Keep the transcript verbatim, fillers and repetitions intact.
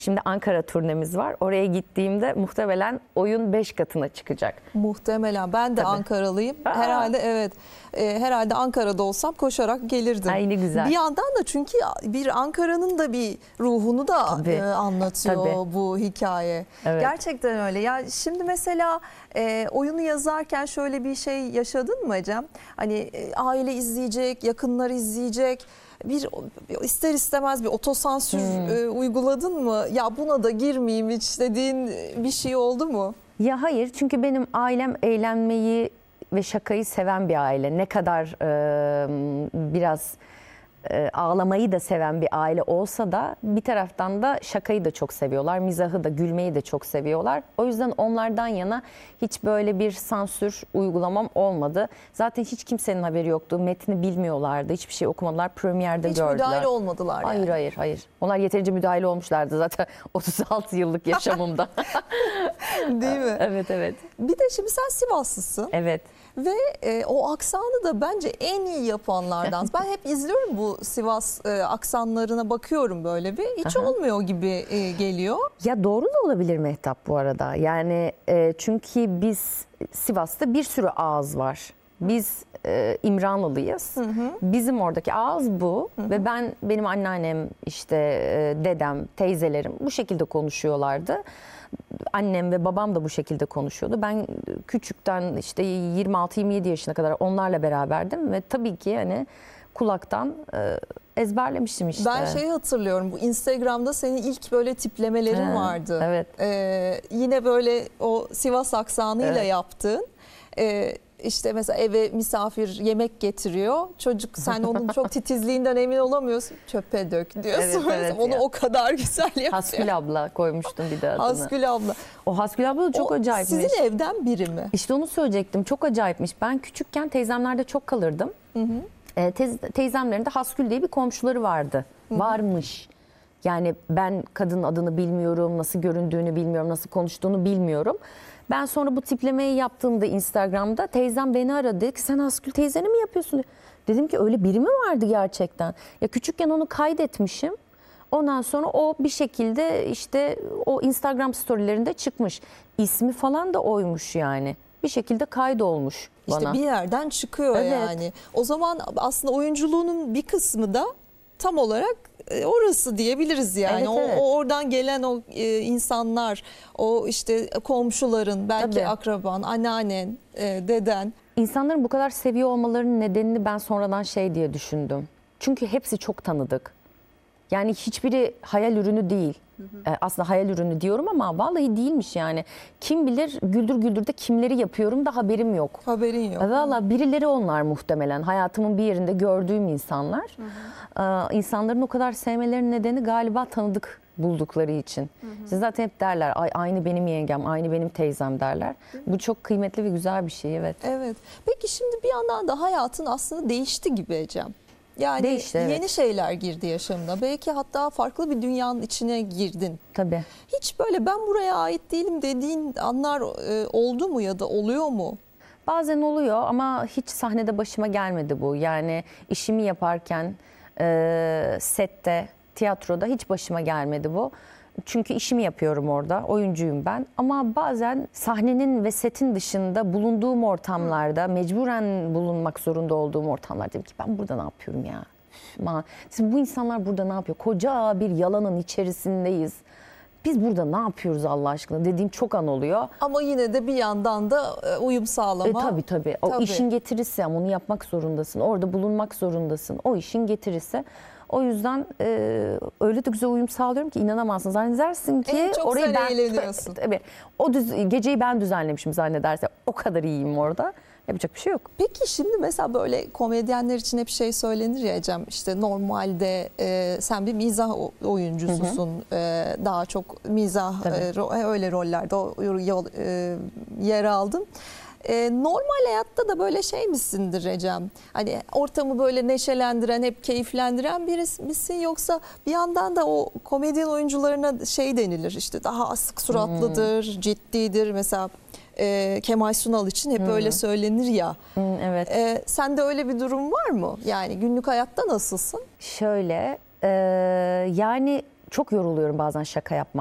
Şimdi Ankara turnemiz var. Oraya gittiğimde muhtemelen oyun beş katına çıkacak. Muhtemelen. Ben de Tabii. Ankaralıyım. Aa. Herhalde evet. E, herhalde Ankara'da olsam koşarak gelirdim. Ay ne güzel. Bir yandan da çünkü bir Ankara'nın da bir ruhunu da Tabii. e, anlatıyor Tabii. bu hikaye. Evet. Gerçekten öyle. Ya şimdi mesela e, oyunu yazarken şöyle bir şey yaşadın mı Ecem? Hani e, aile izleyecek, yakınlar izleyecek. Bir ister istemez bir otosansür Hmm. e, uyguladın mı? Ya buna da girmeyeyim hiç dediğin bir şey oldu mu? Ya hayır, çünkü benim ailem eğlenmeyi ve şakayı seven bir aile. Ne kadar e, biraz e, ağlamayı da seven bir aile olsa da bir taraftan da şakayı da çok seviyorlar. Mizahı da, gülmeyi de çok seviyorlar. O yüzden onlardan yana hiç böyle bir sansür uygulamam olmadı. Zaten hiç kimsenin haberi yoktu. Metni bilmiyorlardı. Hiçbir şey okumadılar. Premierde Hiç gördüler. müdahale olmadılar Hayır yani. hayır hayır. Onlar yeterince müdahale olmuşlardı zaten otuz altı yıllık yaşamımda. Değil mi? Evet evet. Bir de şimdi sen Sivaslısın Evet. ve e, o aksanı da bence en iyi yapanlardan. Ben hep izliyorum bu Sivas e, aksanlarına, bakıyorum böyle bir. Hiç Aha. olmuyor gibi e, geliyor. Ya doğru da olabilir Mehtap bu arada. Yani e, çünkü biz Sivas'ta bir sürü ağız var. Biz e, İmranlılıyız. Hı hı. Bizim oradaki ağız bu Hı hı. ve ben benim anneannem, işte e, dedem, teyzelerim bu şekilde konuşuyorlardı. Annem ve babam da bu şekilde konuşuyordu. Ben küçükten işte yirmi altı yirmi yedi yaşına kadar onlarla beraberdim ve tabii ki hani kulaktan e, ezberlemiştim işte. Ben şeyi hatırlıyorum, bu Instagram'da senin ilk böyle tiplemelerin He, vardı. evet. Ee, yine böyle o Sivas aksanıyla Evet. yaptığın. Ee, işte mesela eve misafir yemek getiriyor. Çocuk, sen onun çok titizliğinden emin olamıyorsun. Çöpe dök diyorsun. Evet, evet Onu ya. o kadar güzel yapıyor. Haskül abla koymuştum bir de adını. Haskül abla. O Haskül abla da çok O acayipmiş. sizin evden biri mi? İşte onu söyleyecektim. Çok acayipmiş. Ben küçükken teyzemlerde çok kalırdım. Hı hı. E, teyz- teyzemlerin de Haskül diye bir komşuları vardı. Hı hı. Varmış. Yani ben kadının adını bilmiyorum, nasıl göründüğünü bilmiyorum, nasıl konuştuğunu bilmiyorum. Ben sonra bu tiplemeyi yaptığımda Instagram'da teyzem beni aradı. Dedi ki sen Haskül teyzeni mi yapıyorsun? Dedim ki öyle biri mi vardı gerçekten? Ya küçükken onu kaydetmişim. Ondan sonra o bir şekilde işte o Instagram storylerinde çıkmış. İsmi falan da oymuş yani. Bir şekilde kaydolmuş bana. İşte bir yerden çıkıyor Evet. yani. O zaman aslında oyunculuğunun bir kısmı da tam olarak e, orası diyebiliriz yani. Evet, o, evet. o oradan gelen o e, insanlar, o işte komşuların, belki Tabii. akraban, anneannen, e, deden. İnsanların bu kadar seviyor olmalarının nedenini ben sonradan şey diye düşündüm. Çünkü hepsi çok tanıdık. Yani hiçbiri hayal ürünü değil. Ee, aslında hayal ürünü diyorum ama vallahi değilmiş yani. Kim bilir Güldür Güldür'de kimleri yapıyorum da haberim yok. Haberin yok. Valla birileri onlar muhtemelen. Hayatımın bir yerinde gördüğüm insanlar. Ee, insanların o kadar sevmelerinin nedeni galiba tanıdık buldukları için. Siz zaten hep derler, ay aynı benim yengem, aynı benim teyzem derler. Bu çok kıymetli ve güzel bir şey, evet. Evet. Peki şimdi bir yandan da hayatın aslında değişti gibi Ecem. Yani Değişti, evet. yeni şeyler girdi yaşamına. Belki hatta farklı bir dünyanın içine girdin. Tabii. Hiç böyle ben buraya ait değilim dediğin anlar e, oldu mu ya da oluyor mu? Bazen oluyor ama hiç sahnede başıma gelmedi bu. Yani işimi yaparken e, sette, tiyatroda hiç başıma gelmedi bu. Çünkü işimi yapıyorum orada, oyuncuyum ben. Ama bazen sahnenin ve setin dışında bulunduğum ortamlarda, mecburen bulunmak zorunda olduğum ortamlarda dedim ki ben burada ne yapıyorum ya? Ma, Şimdi bu insanlar burada ne yapıyor? Koca bir yalanın içerisindeyiz. Biz burada ne yapıyoruz Allah aşkına dediğim çok an oluyor. Ama yine de bir yandan da e, uyum E, sağlama. tabii tabii. O Tabii. işin getirisi ama onu yapmak zorundasın. Orada bulunmak zorundasın. O işin getirisi. O yüzden e, öyle de güzel uyum sağlıyorum ki inanamazsın. Zannedersin ki En çok orayı sen ben eğleniyorsun. tabii. O düz, geceyi ben düzenlemişim zannederse. O kadar iyiyim orada. Yapacak bir şey yok. Peki şimdi mesela böyle komedyenler için hep şey söylenir ya Ecem, işte normalde e, sen bir mizah o- oyuncususun. E, daha çok mizah Tabii. e, ro- öyle rollerde o- yol, e, yer aldın. E, normal hayatta da böyle şey misindir Ecem? Hani ortamı böyle neşelendiren, hep keyiflendiren birisi misin, yoksa bir yandan da o komedyen oyuncularına şey denilir, işte daha asık suratlıdır, ciddidir. Mesela e, Kemal Sunal için hep öyle söylenir ya. Hı, evet. E, sende öyle bir durum var mı? Yani günlük hayatta nasılsın? Şöyle e, yani çok yoruluyorum bazen şaka yapmak.